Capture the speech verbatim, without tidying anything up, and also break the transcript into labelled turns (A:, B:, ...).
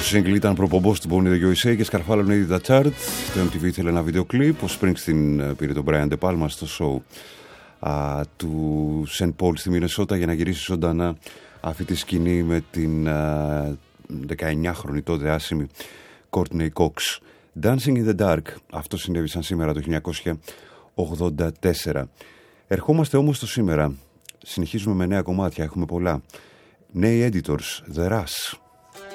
A: single ήταν προπομπός του Born in the γιου ες έι και σκαρφάλωνε ήδη τα chart. Το εμ τι βι ήθελε ένα βίντεο κλιπ. Ο Springsteen πήρε τον Brian De Palma στο show α, του Σεντ Πολ στη Μινεσότα για να γυρίσει ζωντανά αυτή τη σκηνή με την α, δεκαεννιάχρονη τότε άσημη Courtney Cox. Dancing in the Dark. Αυτό συνέβη σαν σήμερα το χίλια εννιακόσια ογδόντα τέσσερα. Ερχόμαστε όμως στο σήμερα. Συνεχίζουμε με νέα κομμάτια. Έχουμε πολλά. Νέοι editors. The Rush.